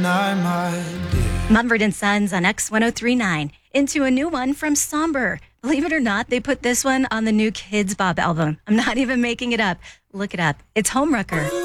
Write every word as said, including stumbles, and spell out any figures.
Mumford and Sons on X one oh three point nine. Into a new one from Somber. Believe it or not, they put this one on the new Kids Bop album. I'm not even making it up. Look it up. It's Homewrecker.